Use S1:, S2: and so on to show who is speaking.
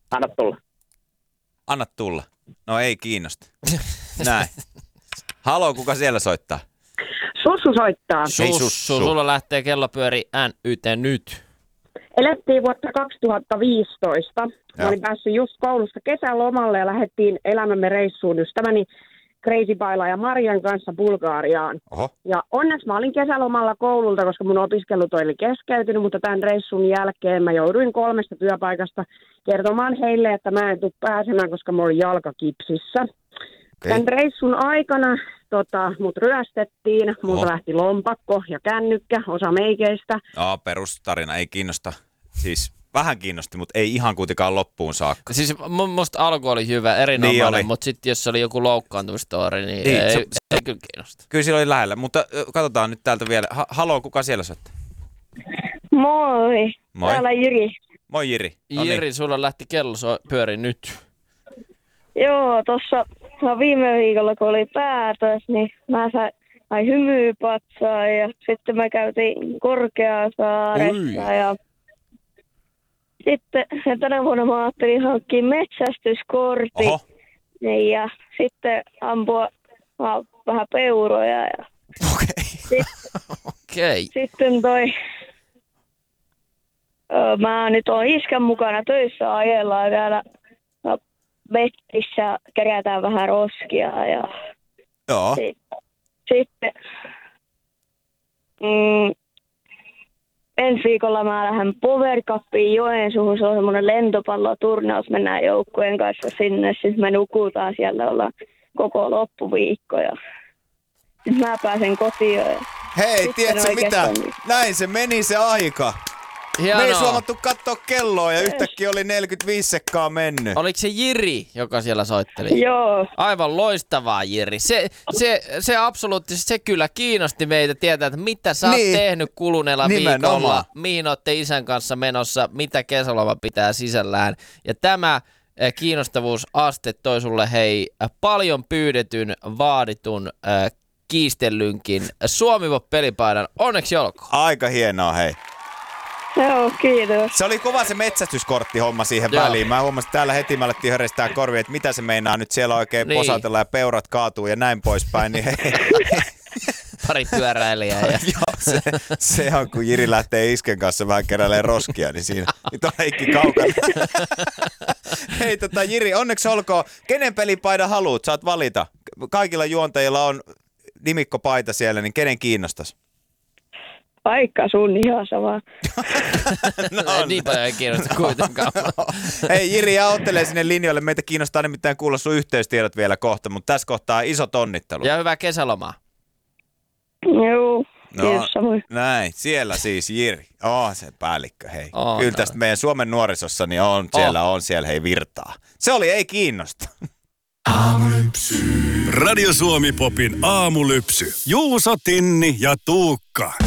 S1: Anna tulla.
S2: Anna tulla. No ei kiinnosta. Näin. Haloo, kuka siellä soittaa?
S1: Sussu soittaa.
S2: Hei,
S3: Sulla lähtee kellopyöri NYT nyt.
S1: Elettiin vuotta 2015. Mä olin päässyt just koulusta kesälomalle ja lähdettiin elämämme reissuun ystäväni Crazy Baila ja Marian kanssa Bulgariaan.
S2: Oho.
S1: Ja onneksi mä olin kesälomalla koululta, koska mun opiskelut oli keskeytynyt, mutta tämän reissun jälkeen mä jouduin 3 työpaikasta kertomaan heille, että mä en tule pääsemään, koska mä olin jalkakipsissä. Okay. Tämän reissun aikana mut ryöstettiin, multa lähti lompakko ja kännykkä, osa meikeistä.
S2: Perustarina ei kiinnosta. Siis vähän kiinnosti, mutta ei ihan kuitenkaan loppuun saakka.
S3: Siis musta alku oli hyvä, erinomainen, niin mutta sitten jos oli joku loukkaantumistori, niin ei kyllä kiinnosta.
S2: Kyllä sillä oli lähellä, mutta katsotaan nyt täältä vielä. Haloo, kuka siellä soittaa?
S4: Moi. Täällä Jiri.
S2: Moi Jiri.
S3: Jiri, sulla lähti kello pyöri nyt.
S4: Joo, tuossa viime viikolla kun oli päätös, niin mä sain hymypatsaa ja sitten mä käytiin Korkeasaaressa ja sitten tänä vuonna mä ajattelin hankkia metsästyskortin.
S2: Oho.
S4: Ja sitten ampua vähän peuroja ja sitten mä nyt oon iskän mukana töissä ajellaan täällä mettissä, kerätään vähän roskia ja
S2: joo.
S4: Sitten ensi viikolla mä lähden Power Cupiin Joensuuhun, se on semmoinen lentopalloturnaus, mennään joukkueen kanssa sinne, sitten me nukutaan siellä, ollaan koko loppuviikko ja sitten mä pääsen kotiin.
S2: Hei, tiedätkö mitä? Näin se meni se aika.
S3: Hienoa.
S2: Me ei suomattu katsoa kelloa ja yhtäkkiä oli 45 sekkaa mennyt.
S3: Oliko se Jiri, joka siellä soitteli?
S4: Joo.
S3: Aivan loistavaa, Jiri. Se absoluuttisesti, se kyllä kiinnosti meitä tietää, että mitä sä oot tehnyt kuluneella viikolla, mihin ootte isän kanssa menossa, mitä kesäloma pitää sisällään. Ja tämä kiinnostavuusaste toi sulle paljon pyydetyn, vaaditun, kiistellynkin Suomi-pelipaidan. Onneksi olkoon.
S2: Aika hienoa, hei.
S4: Joo, kiitos.
S2: Se oli kova se metsästyskorttihomma siihen väliin. Mä huomasin, että täällä heti mä alettiin höristää korvia, että mitä se meinaa nyt siellä oikein posatella ja peurat kaatuu ja näin poispäin. Niin
S3: Pari pyöräilijää.
S2: Joo, se on, kun Jiri lähtee isken kanssa vähän keräilemään roskia, niin siinä nyt on leikki kaukana. Hei Jiri, onneksi olkoon. Kenen pelipaidan haluat? Saat valita. Kaikilla juontajilla on nimikkopaita siellä, niin kenen kiinnostaisi?
S4: Paikka sun ihan sama.
S3: No, niin paljon ei kiinnosta kuitenkaan.
S2: Hei Jiri, ja ottelee sinne linjoille. Meitä kiinnostaa nimittäin kuulla sun yhteystiedot vielä kohta, mutta tässä kohtaa isot onnittelut.
S3: Ja hyvää kesälomaa.
S4: Joo, kiitos samoin.
S2: Näin, siellä siis Jiri. Se päällikkö, hei. Kyllä tästä meidän Suomen nuorisossa niin on siellä hei virtaa. Se oli ei kiinnosta.
S5: Radio Suomi Popin aamulypsy. Juuso, Tinni ja Tuukka.